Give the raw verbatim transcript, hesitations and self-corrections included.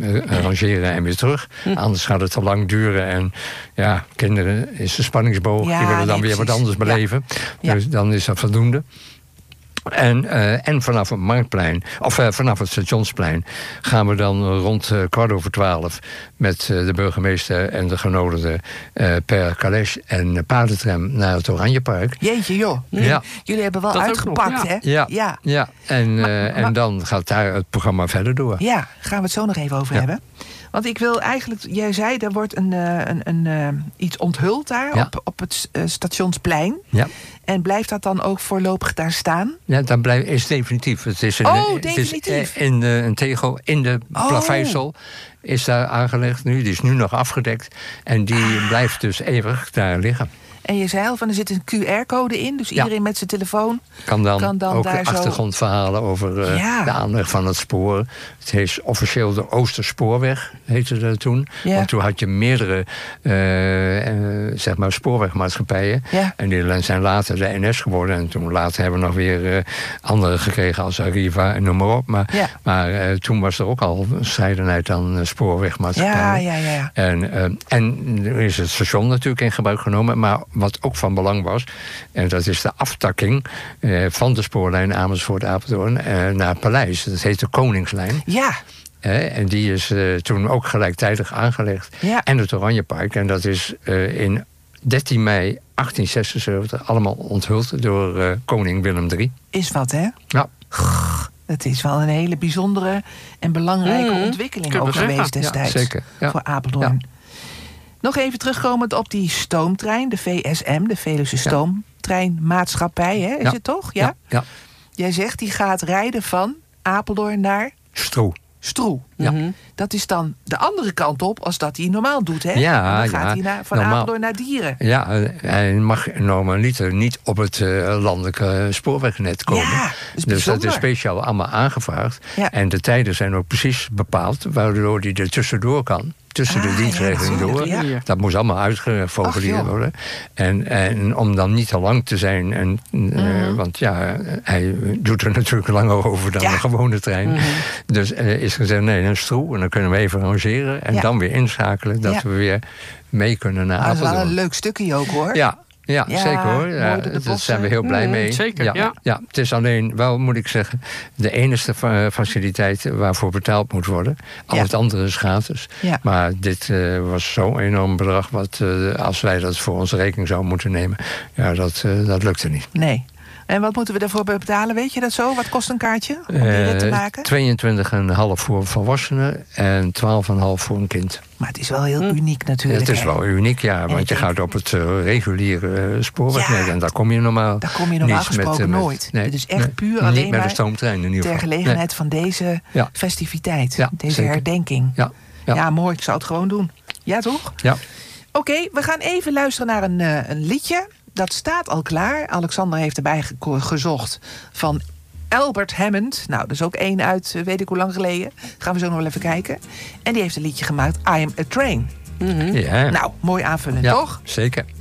uh, rangeren en weer terug. Hm. Anders gaat het te lang duren. En ja, kinderen is de spanningsboog. Ja, die willen dan nee, weer precies. wat anders beleven. Ja. Dus ja. dan is dat voldoende. En, uh, en vanaf het Marktplein, of uh, vanaf het Stationsplein, gaan we dan rond uh, kwart over twaalf met uh, de burgemeester en de genodigden uh, per calèche en uh, paardentram naar het Oranjepark. Jeetje joh, jullie, ja. jullie hebben wel dat uitgepakt, nog, ja. hè? Ja, ja. ja. En, uh, maar, maar, en dan gaat daar het programma verder door. Ja, gaan we het zo nog even over ja. hebben. Want ik wil eigenlijk, jij zei, er wordt een, een, een, een, iets onthuld daar ja. op, op het uh, Stationsplein. Ja. En blijft dat dan ook voorlopig daar staan? Ja, dat blijft, is definitief. Het is een, oh, definitief. Het is in de, een tegel in de oh. plaveisel is daar aangelegd nu. Die is nu nog afgedekt. En die ah. blijft dus eeuwig daar liggen. En je zei al, van er zit een Q R-code in. Dus ja. iedereen met zijn telefoon kan dan, kan dan ook daar achtergrondverhalen over uh, ja. de aanleg van het spoor. Het heet officieel de Oosterspoorweg, heette dat toen. Ja. Want toen had je meerdere uh, uh, zeg maar spoorwegmaatschappijen. Ja. En die zijn later de N S geworden. En toen later hebben we nog weer uh, andere gekregen als Arriva en noem maar op. Maar, ja. maar uh, toen was er ook al scheidenheid aan uh, spoorwegmaatschappijen. Ja, ja, ja. En, uh, en er is het station natuurlijk in gebruik genomen. Maar wat ook van belang was, en dat is de aftakking eh, van de spoorlijn Amersfoort-Apeldoorn eh, naar Paleis. Dat heet de Koningslijn. Ja. Eh, en die is eh, toen ook gelijktijdig aangelegd. Ja. En het Oranjepark. En dat is eh, in dertien mei achttien zesenzeventig allemaal onthuld door uh, koning Willem de Derde. Is wat, hè? Ja. Het is wel een hele bijzondere en belangrijke mm-hmm. ontwikkeling ook geweest destijds. Ja, zeker. Ja. Voor Apeldoorn. Ja. Nog even terugkomend op die stoomtrein, de V S M, de Veluwse Stoomtreinmaatschappij, hè, is ja. het toch? Ja? Ja. ja. Jij zegt die gaat rijden van Apeldoorn naar Stroe. Stroe. Ja. Mm-hmm. Dat is dan de andere kant op als dat hij normaal doet, hè? Ja, dan gaat ja. hij naar, van normaal. Apeldoorn naar Dieren. Ja, hij mag normaliter niet op het uh, landelijke spoorwegnet komen. Ja, dat is dus dat is speciaal allemaal aangevraagd. Ja. En de tijden zijn ook precies bepaald, waardoor hij er tussendoor kan. Tussen ah, de dienstregeling ja, door. Ja. Dat moest allemaal uitgeformuleerd worden. En, en om dan niet te lang te zijn. En, mm. uh, want ja, hij doet er natuurlijk langer over dan ja. een gewone trein. Mm. Dus uh, is gezegd, nee, een Stroe. En dan kunnen we even rangeren. En ja. dan weer inschakelen. Dat ja. we weer mee kunnen naar Apeldoorn. Dat is wel een leuk stukje ook, hoor. Ja. Ja, ja, zeker hoor. Ja, daar zijn we heel blij mee. Mm, zeker, ja, ja. ja. Het is alleen wel, moet ik zeggen, de enige faciliteit waarvoor betaald moet worden. Al ja. het andere is gratis. Ja. Maar dit uh, was zo'n enorm bedrag, wat uh, als wij dat voor onze rekening zouden moeten nemen, ja, dat, uh, dat lukte niet. Nee. En wat moeten we daarvoor betalen? Weet je dat zo? Wat kost een kaartje om die rit te maken? tweeëntwintig komma vijf voor volwassenen en twaalf komma vijf voor een kind. Maar het is wel heel hm. uniek natuurlijk. Ja, het is wel uniek, ja. Want je gaat op het uh, reguliere uh, spoorwegnet. Ja, en daar kom je normaal Daar kom je normaal gesproken met, uh, nooit. Met, nee, het is echt nee, puur alleen niet met maar de stoomtrein in ieder geval. ter gelegenheid nee. van deze ja. festiviteit. Ja, deze zeker. herdenking. Ja. Ja. ja, mooi. Ik zou het gewoon doen. Ja, toch? Ja. Oké, okay, we gaan even luisteren naar een, uh, een liedje. Dat staat al klaar. Alexander heeft erbij ge- gezocht van Albert Hammond. Nou, dat is ook één uit, weet ik hoe lang geleden. Gaan we zo nog wel even kijken. En die heeft een liedje gemaakt, I Am A Train. Mm-hmm. Ja. Nou, mooi aanvullend, ja, toch? Zeker.